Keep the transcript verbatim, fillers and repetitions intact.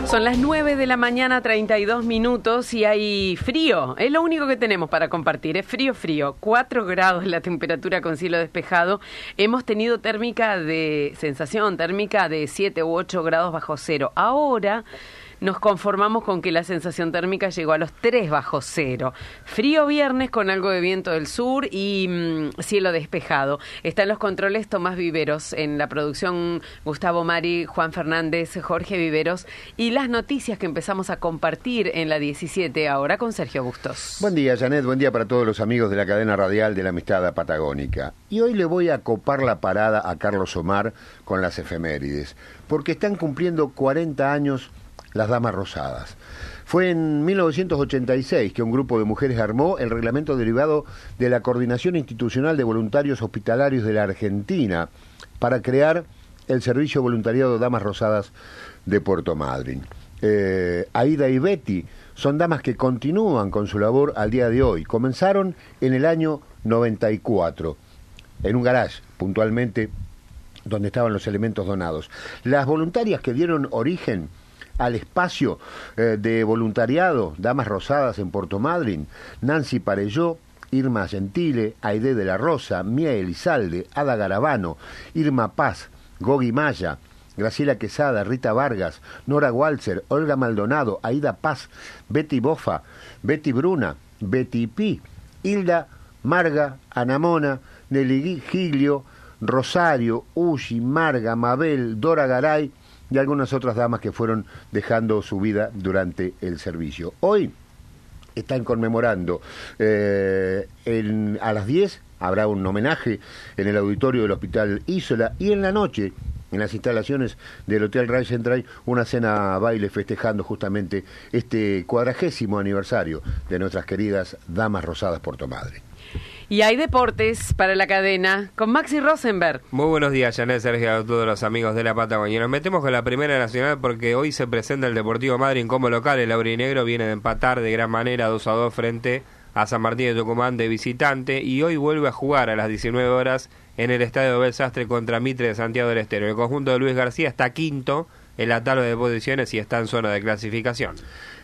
Son las nueve de la mañana, treinta y dos minutos, y hay frío. Es lo único que tenemos para compartir. Es frío, frío. cuatro grados la temperatura con cielo despejado. Hemos tenido térmica de sensación térmica de siete u ocho grados bajo cero. Ahora nos conformamos con que la sensación térmica llegó a los tres bajo cero. Frío viernes con algo de viento del sur y mmm, cielo despejado. Está en los controles Tomás Viveros, en la producción Gustavo Mari, Juan Fernández, Jorge Viveros, y las noticias que empezamos a compartir en la diecisiete ahora con Sergio Bustos. Buen día, Janet, buen día para todos los amigos de la cadena radial de la Amistad Patagónica. Y hoy le voy a copar la parada a Carlos Omar con las efemérides, porque están cumpliendo cuarenta años las Damas Rosadas. Fue en mil novecientos ochenta y seis que un grupo de mujeres armó el reglamento derivado de la Coordinación Institucional de Voluntarios Hospitalarios de la Argentina para crear el Servicio Voluntariado Damas Rosadas de Puerto Madryn. Eh, Aida y Betty son damas que continúan con su labor al día de hoy. Comenzaron en el año noventa y cuatro, en un garage, puntualmente, donde estaban los elementos donados. Las voluntarias que dieron origen al espacio eh, de voluntariado Damas Rosadas en Puerto Madryn, Nancy Parelló, Irma Gentile, Aide de la Rosa, Mía Elizalde, Ada Garabano, Irma Paz, Gogi Maya, Graciela Quesada, Rita Vargas, Nora Walser, Olga Maldonado, Aida Paz, Betty Bofa, Betty Bruna, Betty Pi, Hilda Marga, Anamona, Nelly Giglio, Rosario, Ushi, Marga, Mabel, Dora Garay, y algunas otras damas que fueron dejando su vida durante el servicio. Hoy están conmemorando, eh, en, a las diez habrá un homenaje en el auditorio del Hospital Isola, y en la noche, en las instalaciones del Hotel Ray Central, una cena baile festejando justamente este cuadragésimo aniversario de nuestras queridas Damas Rosadas Puerto Madryn. Y hay deportes para la cadena con Maxi Rosenberg. Muy buenos días, Janet, Sergio, a todos los amigos de la Patagonia. Nos metemos con la Primera Nacional porque hoy se presenta el Deportivo Madryn como local. El aurinegro viene de empatar de gran manera dos a dos frente a San Martín de Tucumán de visitante, y hoy vuelve a jugar a las diecinueve horas en el Estadio Abel Sastre contra Mitre de Santiago del Estero. El conjunto de Luis García está quinto en la tabla de posiciones y está en zona de clasificación.